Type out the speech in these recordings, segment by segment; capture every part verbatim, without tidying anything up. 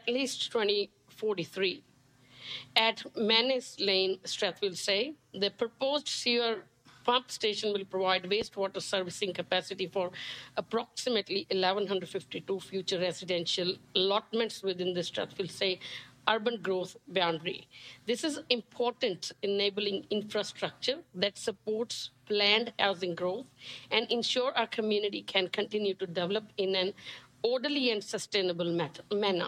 at least twenty forty-three. At Manus Lane, Strathfield Say, the proposed sewer pump station will provide wastewater servicing capacity for approximately one thousand one hundred fifty-two future residential allotments within the Strathfield Say urban growth boundary. This is important, enabling infrastructure that supports planned housing growth and ensure our community can continue to develop in an orderly and sustainable manner.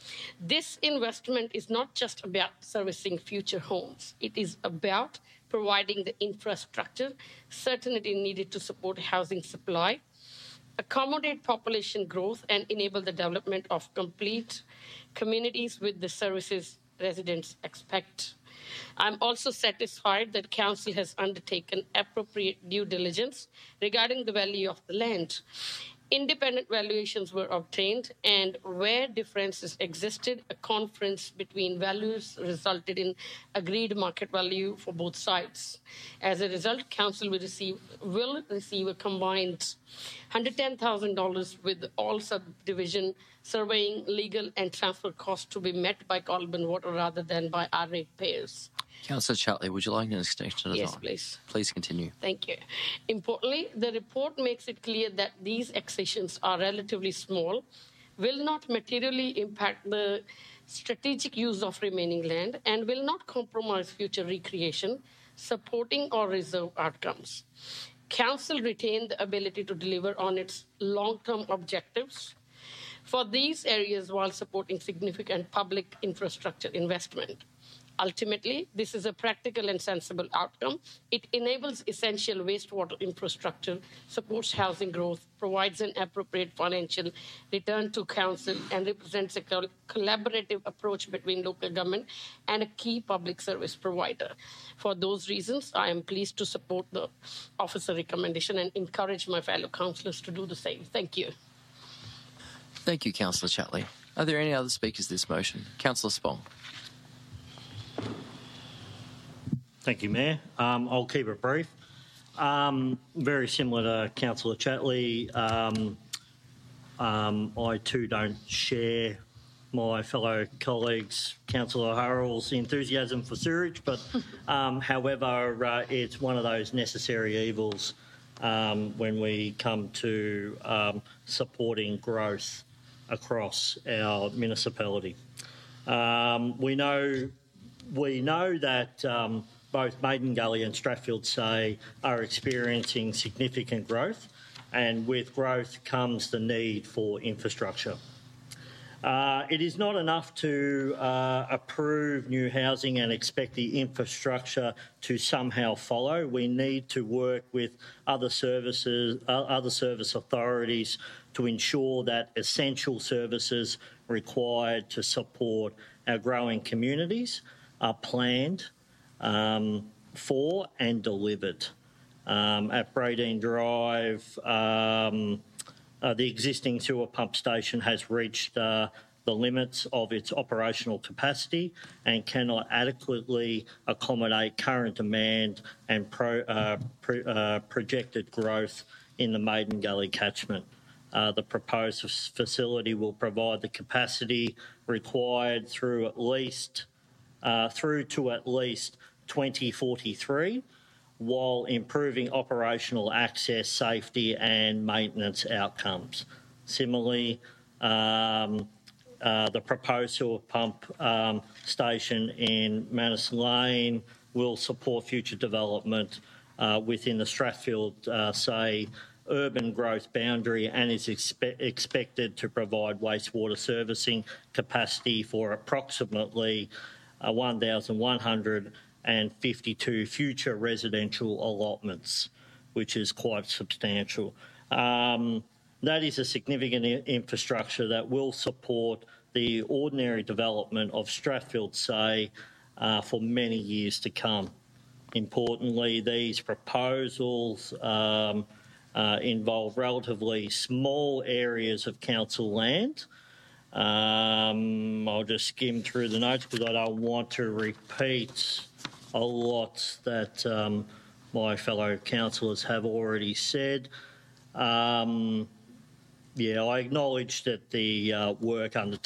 This investment is not just about servicing future homes. It is about providing the infrastructure certainty needed to support housing supply, accommodate population growth, and enable the development of complete communities with the services residents expect. I'm also satisfied that Council has undertaken appropriate due diligence regarding the value of the land. Independent valuations were obtained, and where differences existed, a conference between values resulted in agreed market value for both sides. As a result, Council will receive, will receive a combined one hundred ten thousand dollars with all subdivision surveying, legal, and transfer costs to be met by Colburn Water rather than by our ratepayers. Councillor Chatley, would you like an extension of Yes, time? please. Please continue. Thank you. Importantly, the report makes it clear that these accessions are relatively small, will not materially impact the strategic use of remaining land, and will not compromise future recreation, supporting or reserve outcomes. Council retained the ability to deliver on its long-term objectives for these areas while supporting significant public infrastructure investment. Ultimately, this is a practical and sensible outcome. It enables essential wastewater infrastructure, supports housing growth, provides an appropriate financial return to council, and represents a col- collaborative approach between local government and a key public service provider. For those reasons, I am pleased to support the officer recommendation and encourage my fellow councillors to do the same. Thank you. Thank you, Councillor Chatley. Are there any other speakers to this motion? Councillor Spong. Thank you, Mayor. Um, I'll keep it brief. Um, very similar to Councillor Chatley, um, um, I too don't share my fellow colleagues, Councillor Hurrell's enthusiasm for sewerage, but um, however, uh, it's one of those necessary evils um, when we come to um, supporting growth across our municipality. Um, we know we know that um, both Maiden Gully and Strathfield Say are experiencing significant growth, and with growth comes the need for infrastructure. Uh, it is not enough to uh, approve new housing and expect the infrastructure to somehow follow. We need to work with other services, uh, other service authorities to ensure that essential services required to support our growing communities are planned um, for and delivered. Um, at Bradeen Drive, um, uh, the existing sewer pump station has reached uh, the limits of its operational capacity and cannot adequately accommodate current demand and pro, uh, pro, uh, projected growth in the Maiden Gully catchment. Uh, the proposed facility will provide the capacity required through at least uh, through to at least twenty forty-three, while improving operational access, safety and maintenance outcomes. Similarly, um, uh, the proposed sewer pump um, station in Manus Lane will support future development uh, within the Strathfield uh, Say urban growth boundary and is expe- expected to provide wastewater servicing capacity for approximately uh, one thousand one hundred fifty-two future residential allotments, which is quite substantial. Um, that is a significant I- infrastructure that will support the ordinary development of Strathfield Say uh, for many years to come. Importantly, these proposals um, uh, involve relatively small areas of council land. Um, I'll just skim through the notes because I don't want to repeat a lot that um, my fellow councillors have already said. Um, yeah, I acknowledge that the uh, work undertaken